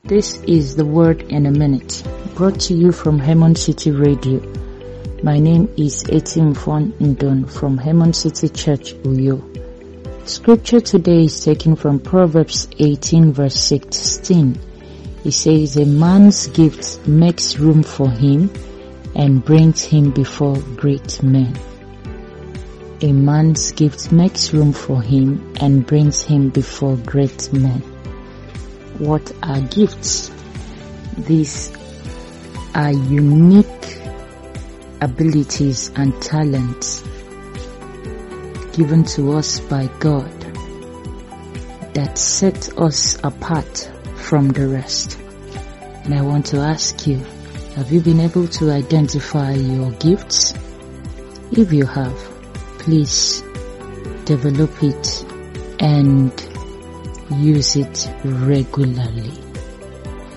This is the Word in a Minute, brought to you from Hemon City Radio. My name is Etimfon Ndon from Hemon City Church, Uyo. Scripture today is taken from Proverbs 18 verse 16. It says, "A man's gift makes room for him and brings him before great men." A man's gift makes room for him and brings him before great men. What are gifts? These are unique abilities and talents given to us by God that set us apart from the rest. And I want to ask you, have you been able to identify your gifts? If you have, please develop it and use it regularly.